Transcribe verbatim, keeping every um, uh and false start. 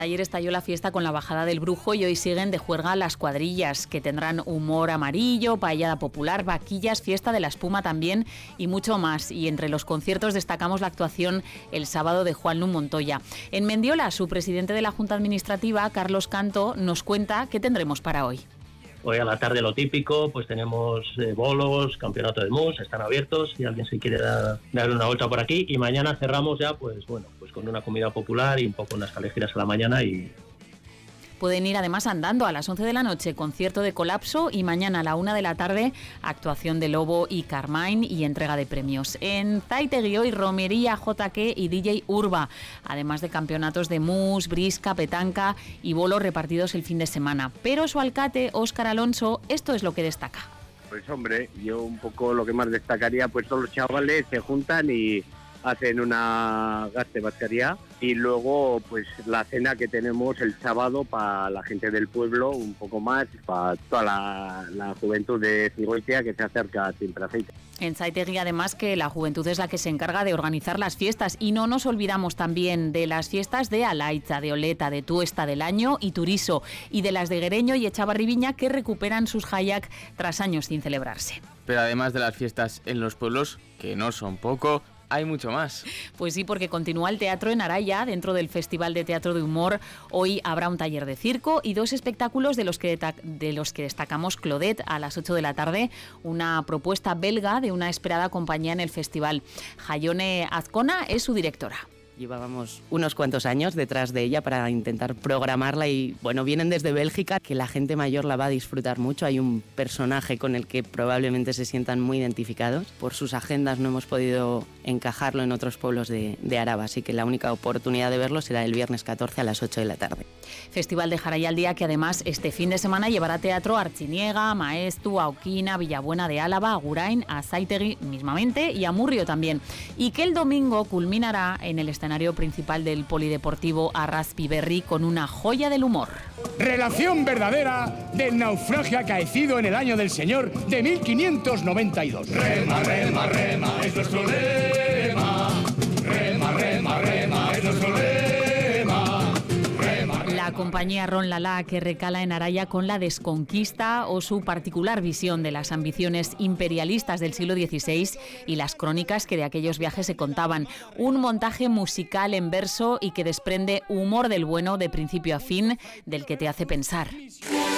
Ayer estalló la fiesta con la bajada del Brujo y hoy siguen de juerga las cuadrillas, que tendrán humor amarillo, paellada popular, vaquillas, fiesta de la espuma también y mucho más. Y entre los conciertos destacamos la actuación el sábado de Juan Luis Montoya. En Mendiola, su presidente de la Junta Administrativa, Carlos Canto, nos cuenta qué tendremos para hoy. Hoy a la tarde lo típico, pues tenemos eh, bolos, campeonato de mus, están abiertos, si alguien se quiere dar, dar una vuelta por aquí. Y mañana cerramos ya, pues bueno, pues con una comida popular y un poco unas calejiras a la mañana y... Pueden ir además andando a las once de la noche, concierto de Colapso, y mañana a la una de la tarde, actuación de Lobo y Carmine y entrega de premios. En Zaitegi hoy romería, J K y D J Urba, además de campeonatos de mus, brisca, petanca y bolos repartidos el fin de semana. Pero su alcalde, Óscar Alonso, esto es lo que destaca. Pues hombre, yo un poco lo que más destacaría, pues todos los chavales se juntan y hacen una gaste bascaría y luego pues la cena que tenemos el sábado para la gente del pueblo, un poco más, para toda la, la juventud de Zigoitia que se acerca siempre a Aceite. En Zaitegi además que la juventud es la que se encarga de organizar las fiestas y no nos olvidamos también de las fiestas de Alaitza, de Oleta, de Tuesta del Año y Turiso y de las de Guereño y Echavarribiña que recuperan sus hayak tras años sin celebrarse. Pero además de las fiestas en los pueblos, que no son poco, hay mucho más. Pues sí, porque continúa el teatro en Araya, dentro del Festival de Teatro de Humor. Hoy habrá un taller de circo y dos espectáculos de los que, de los que destacamos Claudette a las ocho de la tarde, una propuesta belga de una esperada compañía en el festival. Jaione Azcona es su directora. Llevábamos unos cuantos años detrás de ella para intentar programarla y, bueno, vienen desde Bélgica, que la gente mayor la va a disfrutar mucho. Hay un personaje con el que probablemente se sientan muy identificados. Por sus agendas no hemos podido encajarlo en otros pueblos de, de Araba, así que la única oportunidad de verlo será el viernes catorce a las ocho de la tarde. Festival de Jaraialdia que además este fin de semana llevará teatro a Artziniega, Maestu, Auquina, Villabuena de Álava, Agurain, a Zaitegi mismamente y a Murrio también. Y que el domingo culminará en el escenario principal del Polideportivo Arraspi-Berri con una joya del humor. Relación verdadera del naufragio acaecido en el año del Señor de mil quinientos noventa y dos. Rema, rema, rema, es nuestro lema. Rema, rema, rema, es nuestro lema. La compañía Ron Lala que recala en Araya con la Desconquista o su particular visión de las ambiciones imperialistas del siglo dieciséis y las crónicas que de aquellos viajes se contaban. Un montaje musical en verso y que desprende humor del bueno de principio a fin, del que te hace pensar.